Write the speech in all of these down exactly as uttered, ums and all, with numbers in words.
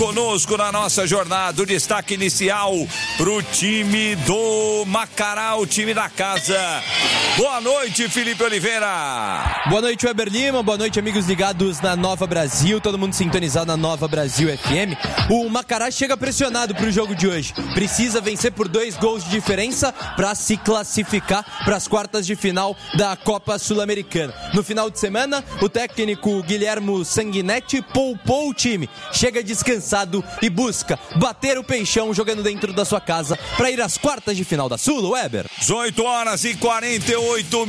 Conosco na nossa jornada, o destaque inicial pro time do Macará, o time da casa. Boa noite, Felipe Oliveira. Boa noite, Weber Lima. Boa noite, amigos ligados na Nova Brasil. Todo mundo sintonizado na Nova Brasil F M. O Macará chega pressionado pro jogo de hoje. Precisa vencer por dois gols de diferença para se classificar para as quartas de final da Copa Sul-Americana. No final de semana, o técnico Guilhermo Sanguinetti poupou o time. Chega descansado e busca bater o peixão jogando dentro da sua casa para ir às quartas de final da Sul, Weber. dezoito horas e quarenta e oito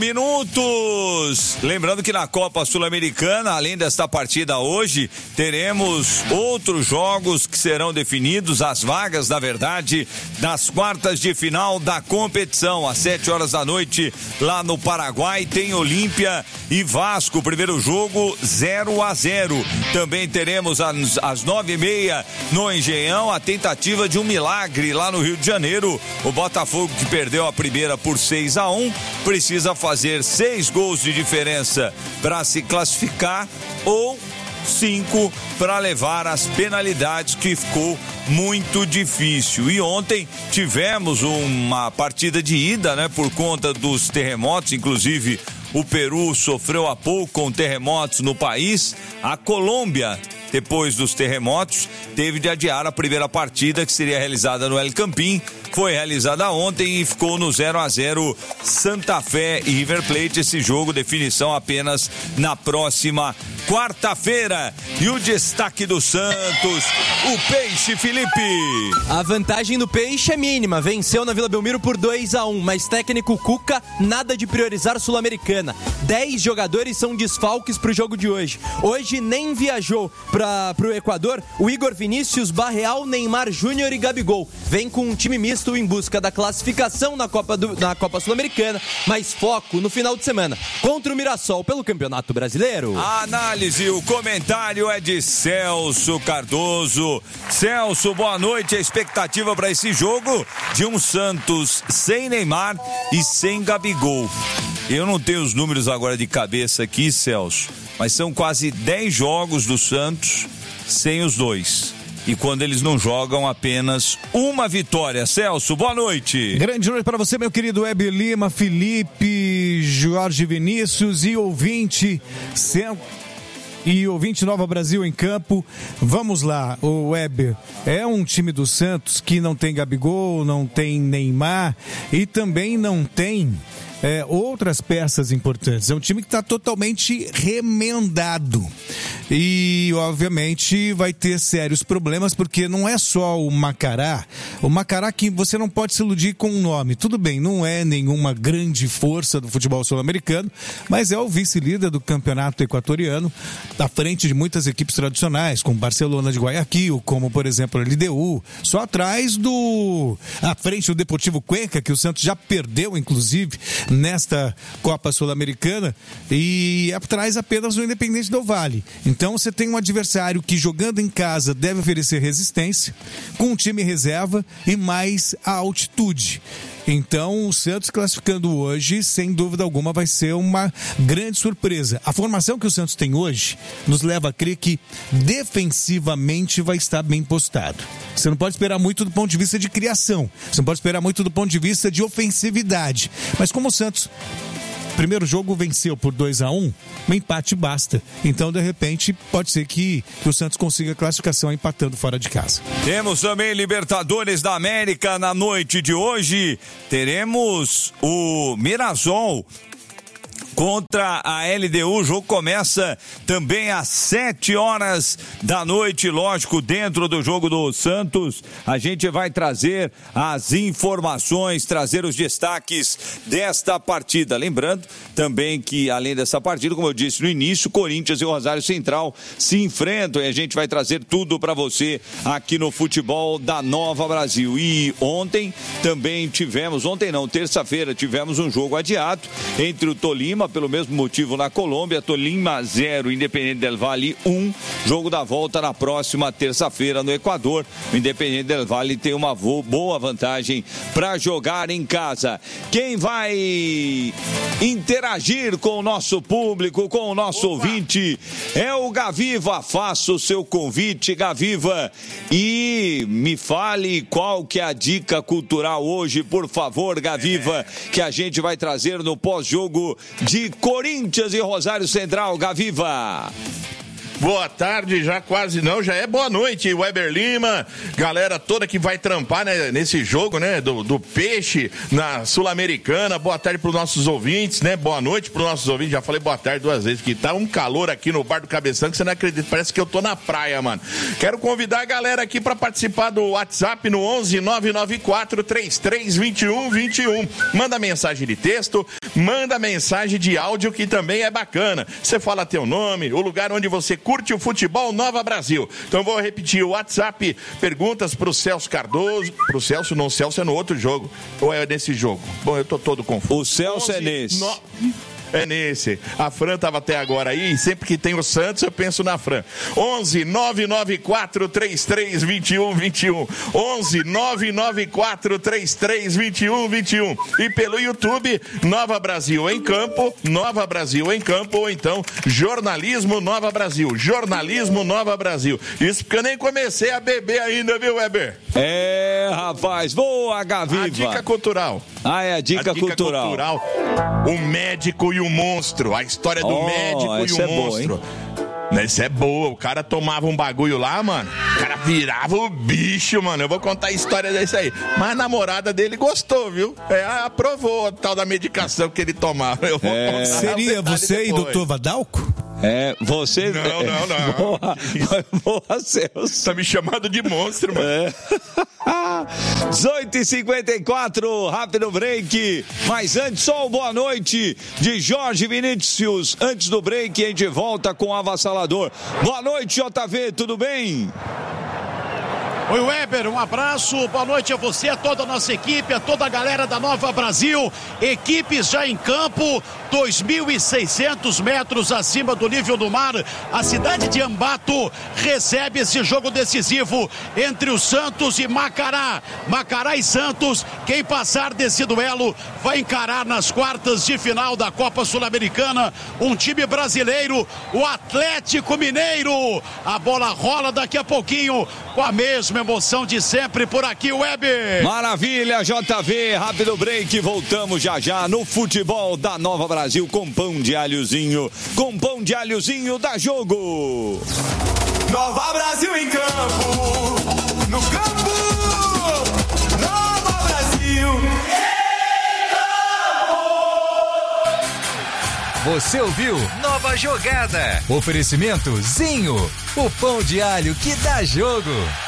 minutos. Lembrando que na Copa Sul-Americana, além desta partida hoje, teremos outros jogos que serão definidos, as vagas, na verdade, das quartas de final da competição. Às sete horas da noite, lá no Paraguai, tem Olímpia e Vasco. Primeiro jogo, zero a zero. Também teremos às, às nove e meia no Engenhão, a tentativa de um milagre lá no Rio de Janeiro. O Botafogo, que perdeu a primeira por seis a um, precisa fazer seis gols de diferença para se classificar ou cinco para levar as penalidades, que ficou muito difícil. E ontem tivemos uma partida de ida, né, por conta dos terremotos. Inclusive o Peru sofreu há pouco com terremotos no país. A Colômbia, depois dos terremotos, teve de adiar a primeira partida, que seria realizada no El Campín. Foi realizada ontem e ficou no zero a zero Santa Fé e River Plate. Esse jogo, definição apenas na próxima quarta-feira. E o destaque do Santos, o Peixe, Felipe. A vantagem do Peixe é mínima. Venceu na Vila Belmiro por dois a um, mas técnico Cuca, nada de priorizar Sul-Americana. Dez jogadores são desfalques para o jogo de hoje. Hoje nem viajou para o Equador o Igor Vinícius, Barreal, Neymar Júnior e Gabigol. Vem com um time misto em busca da classificação na Copa, do, na Copa Sul-Americana, mas foco no final de semana contra o Mirassol pelo Campeonato Brasileiro. A análise, o comentário é de Celso Cardoso. Celso, boa noite. A expectativa para esse jogo de um Santos sem Neymar e sem Gabigol. Eu não tenho os números agora de cabeça aqui, Celso, mas são quase dez jogos do Santos sem os dois. E quando eles não jogam, apenas uma vitória. Celso, boa noite. Grande noite para você, meu querido Weber Lima, Felipe, Jorge Vinícius e ouvinte sempre. E ouvinte Nova Brasil em campo. Vamos lá, o Weber. É um time do Santos que não tem Gabigol, não tem Neymar e também não tem é, outras peças importantes. É um time que está totalmente remendado. E, obviamente, vai ter sérios problemas, porque não é só o Macará. O Macará, que você não pode se iludir com o nome. Tudo bem, não é nenhuma grande força do futebol sul-americano, mas é o vice-líder do campeonato equatoriano, à frente de muitas equipes tradicionais, como Barcelona de Guayaquil, como, por exemplo, a L D U. Só atrás do... à frente do Deportivo Cuenca, que o Santos já perdeu, inclusive, nesta Copa Sul-Americana, e atrás apenas o Independente Del Valle. Então você tem um adversário que, jogando em casa, deve oferecer resistência, com um time reserva e mais a altitude. Então o Santos classificando hoje, sem dúvida alguma, vai ser uma grande surpresa. A formação que o Santos tem hoje nos leva a crer que defensivamente vai estar bem postado. Você não pode esperar muito do ponto de vista de criação, você não pode esperar muito do ponto de vista de ofensividade, mas como o Santos primeiro jogo venceu por dois a um, um empate basta. Então, de repente, pode ser que, que o Santos consiga a classificação empatando fora de casa. Temos também Libertadores da América na noite de hoje. Teremos o Mirassol contra a L D U. O jogo começa também às sete horas da noite, lógico, dentro do jogo do Santos. A gente vai trazer as informações, trazer os destaques desta partida. Lembrando também que, além dessa partida, como eu disse no início, Corinthians e o Rosário Central se enfrentam e a gente vai trazer tudo para você aqui no Futebol da Nova Brasil. E ontem também tivemos, ontem não, terça-feira, tivemos um jogo adiado entre o Tolima pelo mesmo motivo na Colômbia. Tolima zero, Independente del Valle um. Jogo da volta na próxima terça-feira no Equador. O Independente del Valle tem uma boa vantagem para jogar em casa. Quem vai interagir com o nosso público, com o nosso Opa. ouvinte, é o Gaviva. Faça o seu convite, Gaviva, e me fale qual que é a dica cultural hoje, por favor, Gaviva, que a gente vai trazer no pós-jogo de Corinthians e Rosário Central. Gaviva. Boa tarde, já quase não, já é boa noite, Weber Lima, galera toda que vai trampar, né, nesse jogo, né, do, do Peixe na Sul-Americana. Boa tarde para os nossos ouvintes, né, boa noite para os nossos ouvintes. Já falei boa tarde duas vezes, que tá um calor aqui no Bar do Cabeção que você não acredita, parece que eu tô na praia, mano. Quero convidar a galera aqui para participar do WhatsApp no onze nove nove quatro três três dois um dois um. Manda mensagem de texto, manda mensagem de áudio, que também é bacana. Você fala teu nome, o lugar onde você curte o futebol, Nova Brasil. Então eu vou repetir o WhatsApp, perguntas pro Celso Cardoso, pro Celso, não, Celso é no outro jogo, ou é nesse jogo? Bom, eu tô todo confuso. O Celso onze, é nesse. No... É nesse. A Fran tava até agora aí, e sempre que tem o Santos eu penso na Fran. onze nove nove quatro três três dois um dois um. onze nove nove quatro três três dois um dois um. E pelo YouTube, Nova Brasil em Campo, Nova Brasil em Campo, ou então Jornalismo Nova Brasil. Jornalismo Nova Brasil. Isso porque eu nem comecei a beber ainda, viu, Weber? É, rapaz. Boa, Gaviva. A dica cultural. Ah, é a dica, a dica cultural. cultural. O médico e o monstro. A história do oh, médico e o é monstro. Boa, essa é boa. O cara tomava um bagulho lá, mano. O cara virava o bicho, mano. Eu vou contar a história desse aí. Mas a namorada dele gostou, viu? É, aprovou a tal da medicação que ele tomava. Eu vou é. contar. Seria você depois. E doutor Vadalco? É, você... Não, não, não. Boa, boa, Celso. Tá me chamando de monstro, mano. É. dezoito e cinquenta e quatro, rápido break. Mas antes, só uma boa noite de Jorge Vinícius. Antes do break, a gente volta com o avassalador. Boa noite, J V, tudo bem? Oi, Weber, um abraço, boa noite a você, a toda a nossa equipe, a toda a galera da Nova Brasil. Equipes já em campo, dois mil e seiscentos metros acima do nível do mar. A cidade de Ambato recebe esse jogo decisivo entre o Santos e Macará. Macará e Santos, quem passar desse duelo vai encarar nas quartas de final da Copa Sul-Americana um time brasileiro, o Atlético Mineiro. A bola rola daqui a pouquinho com a mesma emoção de sempre por aqui, Weber. Maravilha, J V, rápido break, voltamos já já no futebol da Nova Brasil com pão de alhozinho, com pão de alhozinho dá jogo. Nova Brasil em campo, no campo, Nova Brasil em campo. Você ouviu Nova Jogada, oferecimento Zinho, o pão de alho que dá jogo.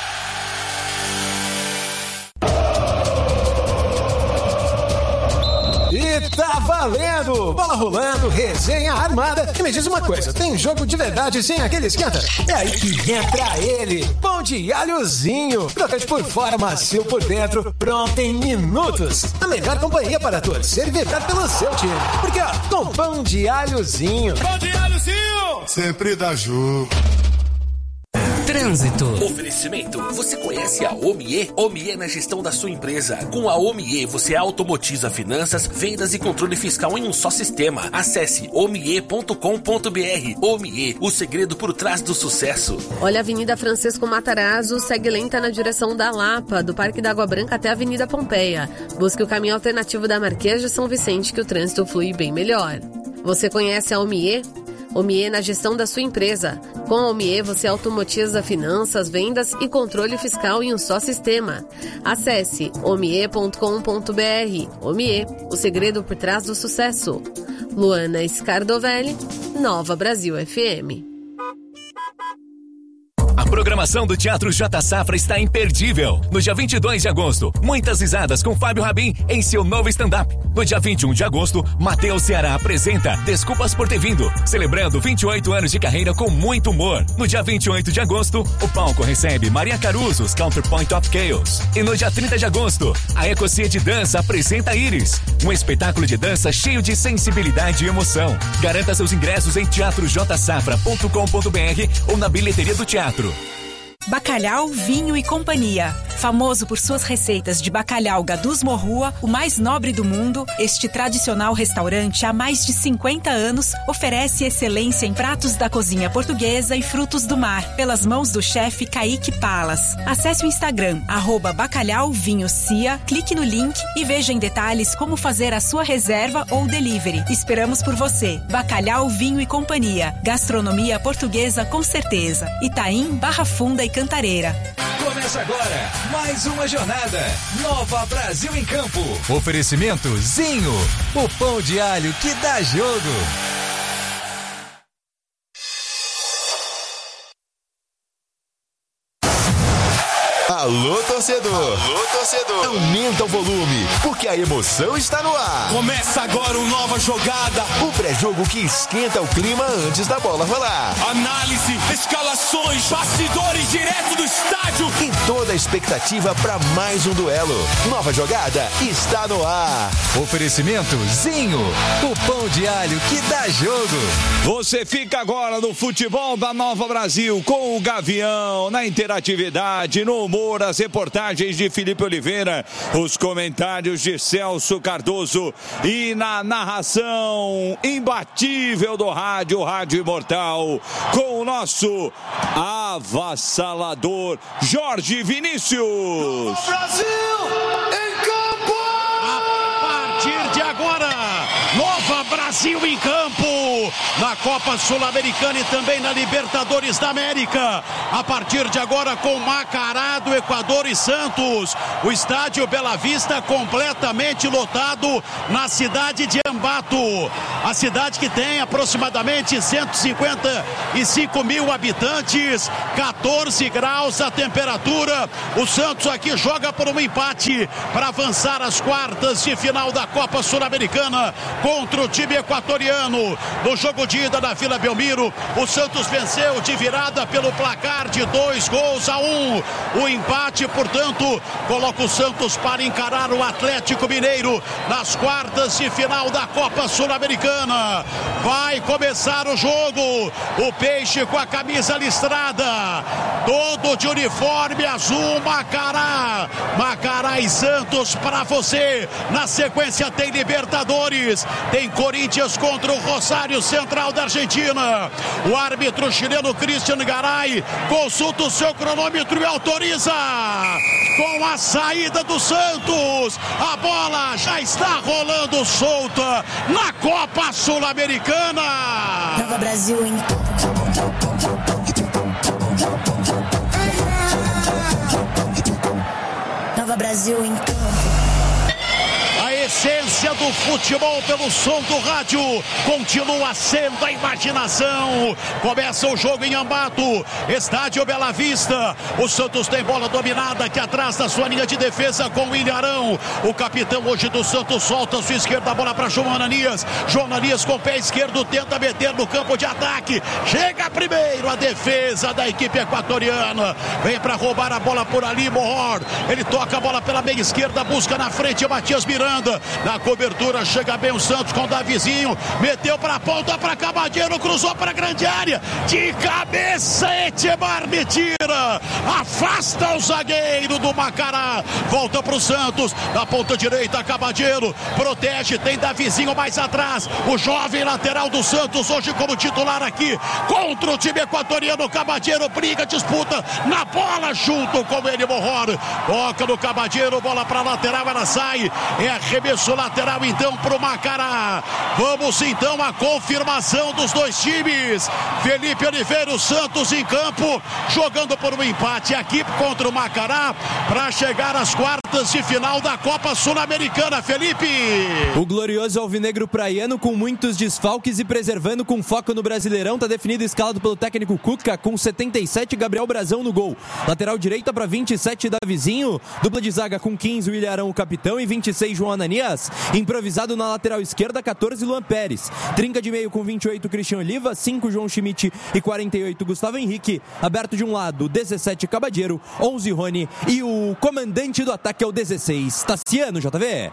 E tá valendo! Bola rolando, resenha armada. E me diz uma coisa, tem jogo de verdade sem aquele esquenta? É aí que entra ele, pão de alhozinho. Crocante por fora, macio por dentro, pronto em minutos. A melhor companhia para torcer e vibrar pelo seu time. Porque ó, com pão de alhozinho. Pão de alhozinho! Sempre dá jogo. Trânsito. Oferecimento. Você conhece a Omie? Omie na gestão da sua empresa. Com a Omie, você automatiza finanças, vendas e controle fiscal em um só sistema. Acesse omie ponto com ponto br. Omie, o segredo por trás do sucesso. Olha, a Avenida Francisco Matarazzo segue lenta na direção da Lapa, do Parque da Água Branca até a Avenida Pompeia. Busque o caminho alternativo da Marquês de São Vicente, que o trânsito flui bem melhor. Você conhece a Omie? Omie na gestão da sua empresa. Com a Omie, você automatiza finanças, vendas e controle fiscal em um só sistema. Acesse omie ponto com ponto br. Omie, o segredo por trás do sucesso. Luana Scardovelli, Nova Brasil F M. A programação do Teatro J Safra está imperdível. No dia vinte e dois de agosto, muitas risadas com Fábio Rabin em seu novo stand-up. No dia vinte e um de agosto, Matheus Ceará apresenta Desculpas por ter vindo, celebrando vinte e oito anos de carreira com muito humor. No dia vinte e oito de agosto, o palco recebe Maria Caruso's Counterpoint of Chaos. E no dia trinta de agosto, a Ecocia de Dança apresenta Iris, um espetáculo de dança cheio de sensibilidade e emoção. Garanta seus ingressos em teatro j safra ponto com ponto b r ou na bilheteria do teatro. Bacalhau, Vinho e Companhia. Famoso por suas receitas de bacalhau Gadus Morrua, o mais nobre do mundo, este tradicional restaurante há mais de cinquenta anos oferece excelência em pratos da cozinha portuguesa e frutos do mar, pelas mãos do chefe Kaique Palas. Acesse o Instagram, arroba Bacalhau Vinho Cia, clique no link e veja em detalhes como fazer a sua reserva ou delivery. Esperamos por você. Bacalhau, Vinho e Companhia. Gastronomia portuguesa com certeza. Itaim, Barra Funda e Cantareira. Começa agora mais uma jornada. Nova Brasil em Campo. Oferecimento Zinho, o pão de alho que dá jogo. Alô, torcedor! Alô, torcedor! Aumenta o volume, porque a emoção está no ar. Começa agora uma nova jogada. O pré-jogo que esquenta o clima antes da bola rolar. Análise, escalações, bastidores direto do estádio. E toda a expectativa para mais um duelo. Nova jogada está no ar. Oferecimento Zinho, o pão de alho que dá jogo. Você fica agora no futebol da Nova Brasil com o Gavião, na interatividade, no humor, as reportagens de Felipe Oliveira, os comentários de Celso Cardoso e na narração imbatível do rádio, Rádio Imortal, com o nosso avassalador Jorge Vinícius. Brasil em campo! A partir de agora, Nova Brasil em campo, na Copa Sul-Americana e também na Libertadores da América. A partir de agora com Macará do Equador e Santos. O estádio Bela Vista completamente lotado na cidade de Ambato. A cidade que tem aproximadamente cento e cinquenta e cinco mil habitantes, quatorze graus a temperatura. O Santos aqui joga por um empate para avançar às quartas de final da Copa Sul-Americana contra o time equatoriano. No jogo de ida na Vila Belmiro, o Santos venceu de virada pelo placar de dois gols a um. O empate, portanto, coloca o Santos para encarar o Atlético Mineiro nas quartas de final da Copa Sul-Americana. Vai começar o jogo. O Peixe com a camisa listrada, todo de uniforme azul, Macará. Macará e Santos para você. Na sequência tem Libertadores, tem Corinthians contra o Rosário Central da Argentina. O árbitro chileno Cristian Garay consulta o seu cronômetro e autoriza. Com a saída do Santos, a bola já está rolando solta na Copa Sul-Americana. Nova Brasil em Nova Brasil em A essência do futebol pelo som do rádio continua sendo a imaginação. Começa o jogo em Ambato, estádio Bela Vista. O Santos tem bola dominada aqui atrás da sua linha de defesa com o Ilharão. O capitão hoje do Santos solta a sua esquerda, a bola para João Ananias. João Ananias com o pé esquerdo tenta meter no campo de ataque. Chega primeiro a defesa da equipe equatoriana. Vem para roubar a bola por ali, Mohor. Ele toca a bola pela meia esquerda, busca na frente o Matias Miranda. Na cobertura chega bem o Santos com o Davizinho, meteu para a ponta para Cabadeiro, cruzou para a grande área, de cabeça Etiebar me tira, afasta o zagueiro do Macará, volta para o Santos, na ponta direita Cabadeiro, protege, tem Davizinho mais atrás, o jovem lateral do Santos hoje como titular aqui, contra o time equatoriano. Cabadeiro briga, disputa na bola junto com ele, Mohor, toca no Cabadeiro, bola para lateral, ela sai, é arremesso lateral lateral então pro Macará. Vamos então à confirmação dos dois times. Felipe Oliveira, o Santos em campo, jogando por um empate aqui contra o Macará para chegar às quartas de final da Copa Sul-Americana. Felipe. O glorioso alvinegro praiano com muitos desfalques e preservando com foco no Brasileirão, tá definido e escalado pelo técnico Cuca com setenta e sete, Gabriel Brazão no gol. Lateral direita para vinte e sete, Davizinho. Dupla de zaga com quinze, o Ilharão, o capitão, e vinte e seis, João Ananias. Improvisado na lateral esquerda, catorze, Luan Pérez. Trinca de meio com vinte e oito, Cristian Oliva, cinco, João Schmidt e quarenta e oito, Gustavo Henrique. Aberto de um lado, dezessete, Cabadeiro, onze, Rony, e o comandante do ataque é o dezesseis, Tassiano, J V.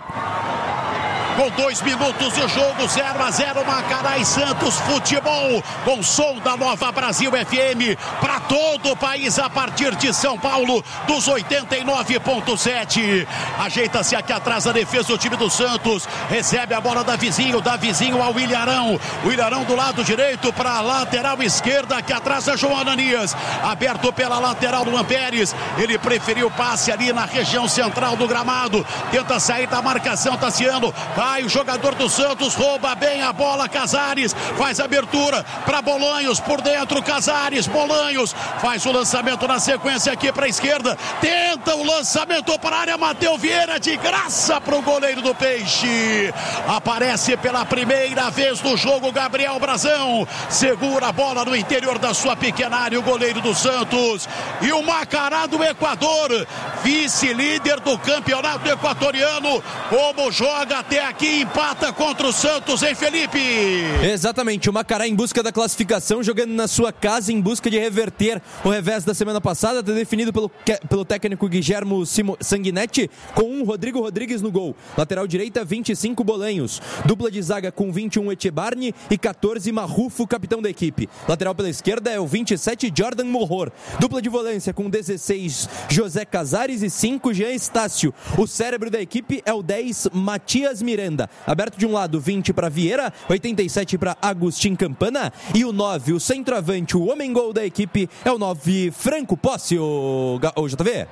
Com dois minutos de jogo, zero a zero, Macará e Santos Futebol, com som da Nova Brasil F M para todo o país a partir de São Paulo, dos oitenta e nove ponto sete. Ajeita-se aqui atrás a defesa, o time do Santos recebe a bola da Vizinho, da Vizinho ao Ilharão. O Ilharão do lado direito para a lateral esquerda, aqui atrás a João Ananias, aberto pela lateral do Luan Pérez. Ele preferiu o passe ali na região central do gramado, tenta sair da marcação, Tassiano. Cai o jogador do Santos, rouba bem a bola, Casares faz abertura para Bolanhos, por dentro Casares, Bolanhos faz o lançamento na sequência aqui para a esquerda, tenta o lançamento para a área, Matheus Vieira, de graça para o goleiro do Peixe. Aparece pela primeira vez no jogo Gabriel Brazão, segura a bola no interior da sua pequena área, o goleiro do Santos. E o Macará do Equador, vice-líder do campeonato equatoriano, como joga até aqui, empata contra o Santos, hein, Felipe? Exatamente, o Macará em busca da classificação, jogando na sua casa em busca de reverter o revés da semana passada, tá definido pelo, pelo técnico Guilhermo Simo, Sanguinetti, com um Rodrigo Rodrigues no gol. Lateral direita, vinte e cinco, Bolanhos. Dupla de zaga com vinte e um, Echebarne, e catorze, Marrufo, capitão da equipe. Lateral pela esquerda é o vinte e sete, Jordan Morror. Dupla de volância com dezesseis, José Casares, e cinco, Jean Estácio. O cérebro da equipe é o dez, Matias Miranda. Aberto de um lado, vinte para Vieira, oitenta e sete para Agustin Campana, e o nove, o centroavante, o homem gol da equipe, é o nove, Franco Possi, o, o J V.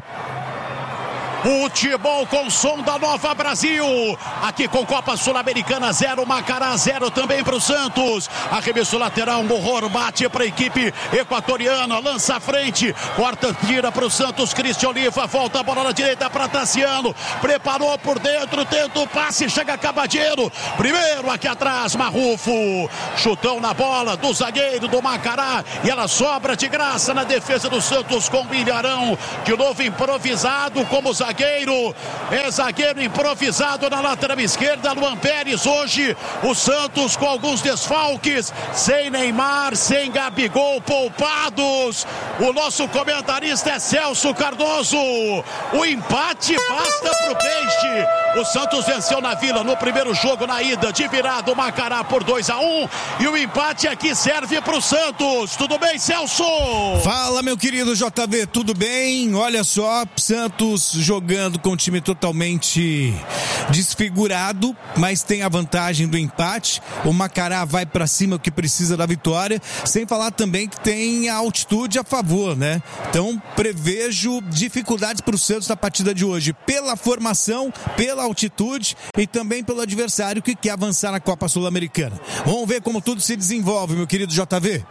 Futebol com som da Nova Brasil, aqui com Copa Sul-Americana, zero, Macará, zero também para o Santos. Arremesso lateral, Morror bate para a equipe equatoriana, lança à frente, corta, tira para o Santos, Cristian Oliva, volta a bola na direita para Tassiano, preparou por dentro, tenta o passe, chega Cabadeiro, primeiro aqui atrás, Marrufo, chutão na bola do zagueiro do Macará, e ela sobra de graça na defesa do Santos com o Ilharão, de novo improvisado como zagueiro. Zagueiro, é zagueiro improvisado na lateral esquerda, Luan Pérez. Hoje o Santos com alguns desfalques, sem Neymar, sem Gabigol, poupados. O nosso comentarista é Celso Cardoso. O empate basta pro Peixe. O Santos venceu na Vila no primeiro jogo, na ida de virada, o Macará por dois a um, e o empate aqui serve pro Santos. Tudo bem, Celso? Fala, meu querido J V, tudo bem? Olha só, Santos jogando com o time totalmente desfigurado, mas tem a vantagem do empate. O Macará vai pra cima, que precisa da vitória, sem falar também que tem a altitude a favor, né? Então prevejo dificuldades pro Santos na partida de hoje, pela formação, pela altitude e também pelo adversário que quer avançar na Copa Sul-Americana. Vamos ver como tudo se desenvolve, meu querido J V.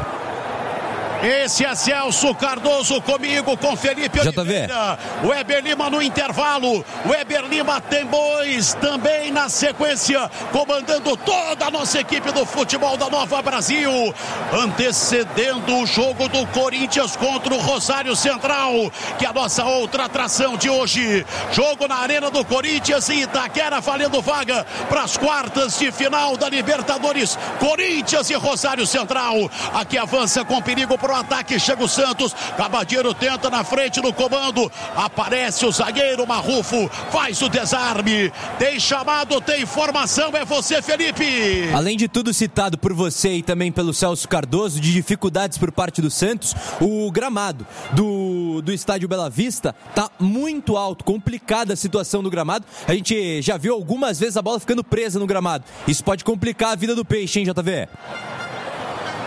Esse é Celso Cardoso comigo, com Felipe Oliveira. O Weber Lima no intervalo. O Weber Lima tem dois também na sequência, comandando toda a nossa equipe do futebol da Nova Brasil, antecedendo o jogo do Corinthians contra o Rosário Central, que é a nossa outra atração de hoje. Jogo na Arena do Corinthians em Itaquera, valendo vaga para as quartas de final da Libertadores. Corinthians e Rosário Central. Aqui avança com perigo para o ataque, chega o Santos, Cabadeiro tenta na frente do comando, aparece o zagueiro Marrufo, faz o desarme, tem chamado, tem informação, é você, Felipe. Além de tudo citado por você e também pelo Celso Cardoso, de dificuldades por parte do Santos, o gramado do, do estádio Bela Vista tá muito alto, complicada a situação do gramado, a gente já viu algumas vezes a bola ficando presa no gramado, isso pode complicar a vida do Peixe, hein, J V?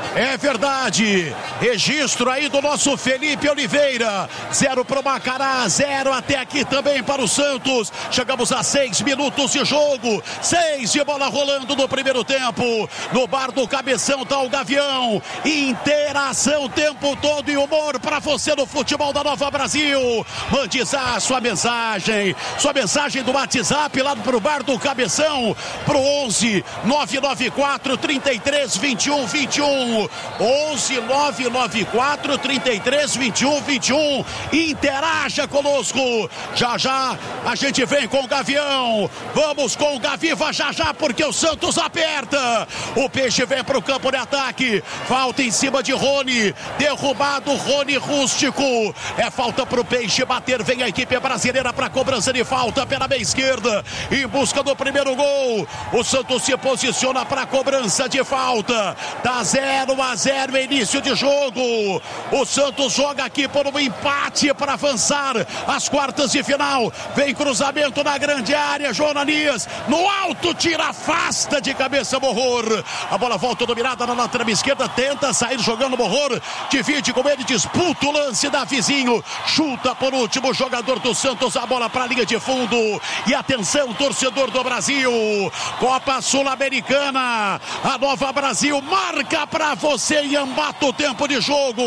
É verdade. Registro aí do nosso Felipe Oliveira. Zero para o Macará, zero até aqui também para o Santos. Chegamos a seis minutos de jogo. Seis de bola rolando no primeiro tempo. No bar do Cabeção tá o Gavião. Interação o tempo todo e humor para você no futebol da Nova Brasil. Mande a sua mensagem. Sua mensagem do WhatsApp lá pro bar do Cabeção. Pro onze nove nove quatro, trinta e três, vinte e um, vinte e um. onze nove nove quatro, trinta e três, vinte e um, vinte e um. Interaja conosco. Já já a gente vem com o Gavião. Vamos com o Gaviva já já, porque o Santos aperta. O Peixe vem pro campo de ataque. Falta em cima de Rony. Derrubado Rony Rústico. É falta pro Peixe bater. Vem a equipe brasileira para cobrança de falta pela meia esquerda. Em busca do primeiro gol. O Santos se posiciona para cobrança de falta. Tá zero a zero início de jogo. O Santos joga aqui por um empate para avançar às quartas de final. Vem cruzamento na grande área. Jonanias no alto, tira, afasta de cabeça Morror. A bola volta dominada na lateral esquerda. Tenta sair jogando Morror. Divide com ele, disputa o lance da vizinho. Chuta por último o jogador do Santos. A bola para a linha de fundo. E atenção, torcedor do Brasil. Copa Sul-Americana. A Nova Brasil marca para você e embata o tempo de jogo.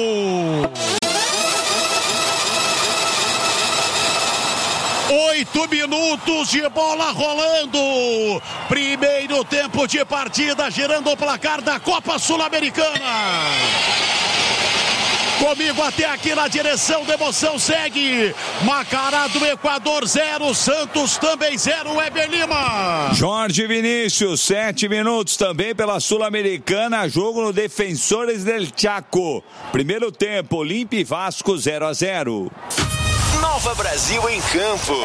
Oito minutos de bola rolando. Primeiro tempo de partida, girando o placar da Copa Sul-Americana. Comigo até aqui na direção da emoção segue Macará do Equador zero, Santos também zero, Weber Lima. Jorge Vinícius, sete minutos também pela Sul-Americana, jogo no Defensores del Chaco. Primeiro tempo, Olimpia e Vasco zero a zero. Nova Brasil em campo.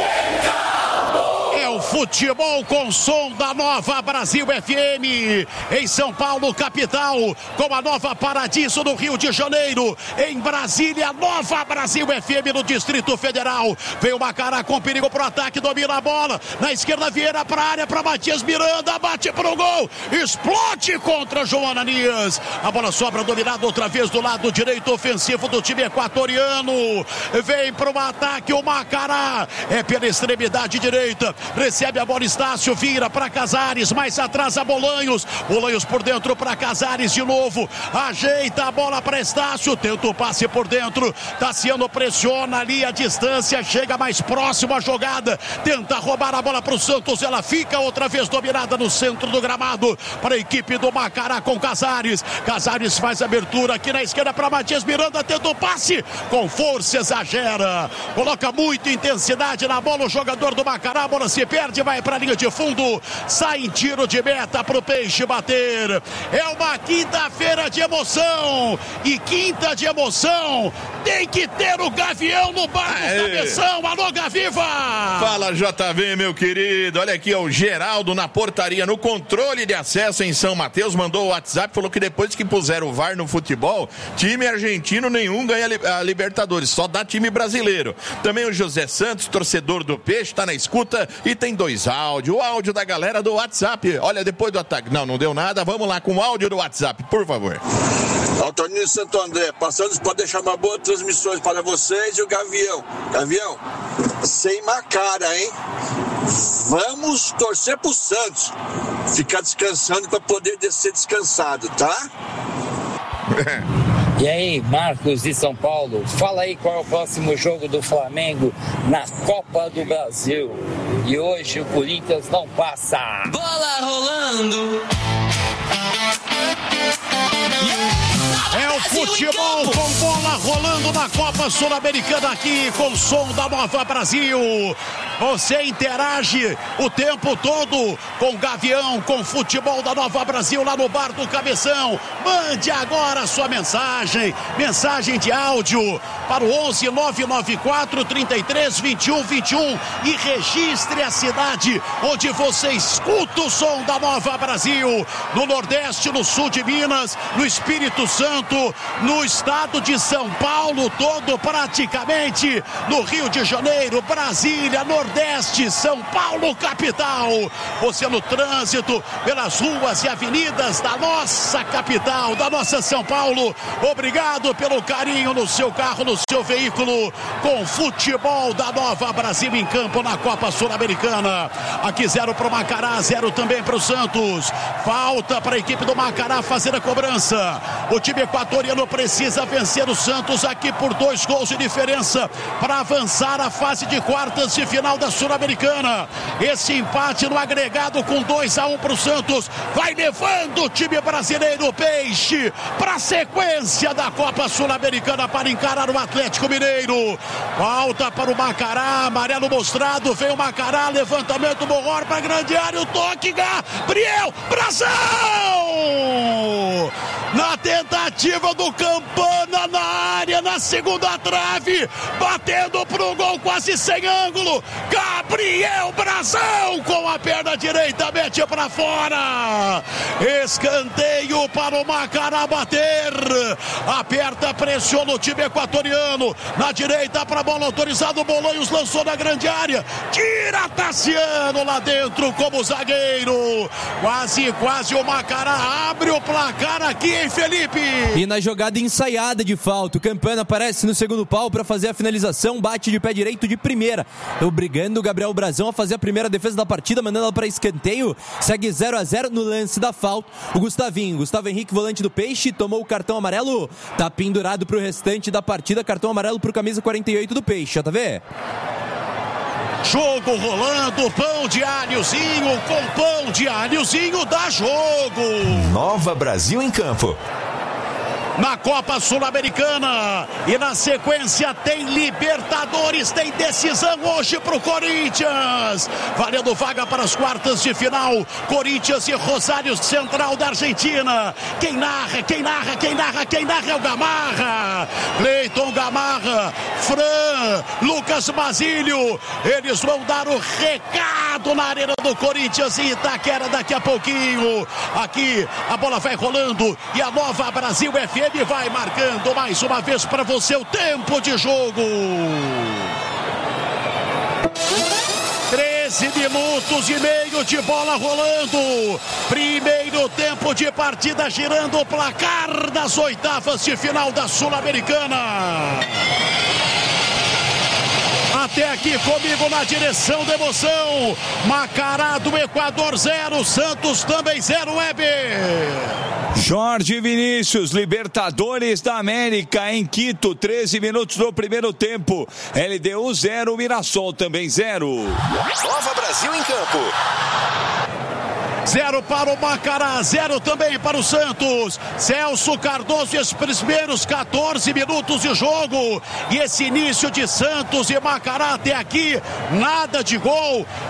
É o futebol com som da Nova Brasil F M. Em São Paulo, capital, com a Nova Paradiso no Rio de Janeiro. Em Brasília, Nova Brasil F M no Distrito Federal. Vem o Macará com perigo pro ataque, domina a bola. Na esquerda, Vieira pra área, pra Matias Miranda, bate pro gol. Explode contra João Ananias. A bola sobra dominada outra vez do lado direito ofensivo do time equatoriano. Vem pro ataque o Macará. É pela extremidade direita. Recebe a bola Estácio, vira para Casares, mais atrás a Bolanhos. Bolanhos por dentro para Casares de novo. Ajeita a bola para Estácio, tenta o passe por dentro. Tassiano pressiona ali a distância, chega mais próximo a jogada. Tenta roubar a bola para o Santos, ela fica outra vez dominada no centro do gramado para a equipe do Macará com Casares. Casares faz abertura aqui na esquerda para Matias Miranda, tenta o passe, com força exagera. Coloca muita intensidade na bola o jogador do Macará, a bola se perde, vai para a linha de fundo, sai em tiro de meta para o Peixe bater. É uma quinta-feira de emoção, e quinta de emoção tem que ter o Gavião no bar do Cabeção. Alô, Gaviva! Fala, J V, meu querido. Olha aqui, ó, o Geraldo na portaria, no controle de acesso em São Mateus, mandou o WhatsApp, falou que depois que puseram o V A R no futebol, time argentino nenhum ganha a Libertadores, só dá time brasileiro. Também o José Santos, torcedor do Peixe, tá na escuta e tem dois áudios. O áudio da galera do WhatsApp. Olha, depois do ataque. Não, não deu nada. Vamos lá com o áudio do WhatsApp, por favor. Altoninho Santo André, passando para deixar uma boa transmissão para vocês e o Gavião. Gavião, sem Macara, hein? Vamos torcer pro Santos. Ficar descansando para poder descer descansado, tá? E aí, Marcos de São Paulo, fala aí qual é o próximo jogo do Flamengo na Copa do Brasil. E hoje o Corinthians não passa. Bola rolando. É o futebol com bola rolando na Copa Sul-Americana aqui com o som da Nova Brasil. Você interage o tempo todo com o Gavião, com o futebol da Nova Brasil lá no bar do Cabeção. Mande agora a sua mensagem, mensagem de áudio para o onze nove nove quatro, trinta e três, vinte e um, vinte e um e registre a cidade onde você escuta o som da Nova Brasil. No Nordeste, no Sul de Minas, no Espírito Santo, no estado de São Paulo todo praticamente, no Rio de Janeiro, Brasília, Nordeste, São Paulo, capital. Você no trânsito pelas ruas e avenidas da nossa capital, da nossa São Paulo. Obrigado pelo carinho no seu carro, no seu veículo, com futebol da Nova Brasil em campo na Copa Sul-Americana. Aqui zero para o Macará, zero também para o Santos. Falta para a equipe do Macará fazer a cobrança. O time equatoriano precisa vencer o Santos aqui por dois gols de diferença para avançar a fase de quartas de final da Sul-Americana. Esse empate no agregado com dois a um para o Santos vai levando o time brasileiro Peixe para a sequência da Copa Sul-Americana para encarar o Atlético Mineiro. Falta para o Macará, amarelo mostrado, vem o Macará, levantamento Morror para a grande área, o toque, Gabriel Brazão! Na tentativa do Campana na área, na segunda trave, batendo pro gol quase sem ângulo, Gabriel Brazão com a perna direita, mete para fora, escanteio para o Macará bater, aperta, pressiona o time equatoriano, na direita para a bola autorizada, o Bolanhos lançou na grande área, tira Tassiano lá dentro como zagueiro, quase, quase o Macará abre o placar aqui, hein, Felipe? E na jogada ensaiada de falta, o Campana aparece no segundo pau para fazer a finalização, bate de pé direito de primeira, obrigando o Gabriel Brazão a fazer a primeira defesa da partida, mandando ela para escanteio, segue zero a zero no lance da falta. O Gustavinho, Gustavo Henrique, volante do Peixe, tomou o cartão amarelo, tá pendurado pro restante da partida, cartão amarelo pro camisa quarenta e oito do Peixe, J V. Jogo rolando, pão de alhozinho com pão de alhozinho dá jogo. Nova Brasil em campo. Na Copa Sul-Americana e na sequência tem Libertadores, tem decisão hoje pro Corinthians, valendo vaga para as quartas de final, Corinthians e Rosário Central da Argentina. Quem narra, quem narra, quem narra, quem narra é o Gamarra, Cleiton Gamarra, Fran, Lucas Basílio, eles vão dar o recado na arena do Corinthians em Itaquera daqui a pouquinho. Aqui a bola vai rolando e a Nova Brasil F M vai marcando mais uma vez para você o tempo de jogo. treze minutos e meio de bola rolando. Primeiro tempo de partida, girando o placar das oitavas de final da Sul-Americana. Até aqui comigo na direção da emoção, Macará do Equador zero, Santos também zero, Weber. Jorge Vinícius, Libertadores da América em Quito, treze minutos do primeiro tempo, L D U zero, Mirassol também zero. Nova Brasil em campo. Zero para o Macará, zero também para o Santos. Celso Cardoso, os primeiros quatorze minutos de jogo. E esse início de Santos e Macará até aqui, nada de gol.